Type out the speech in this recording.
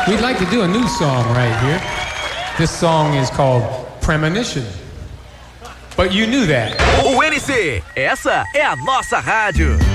We'd like to do a new song right here. This song is called Premonition. But you knew that. O NC, essa é a nossa rádio.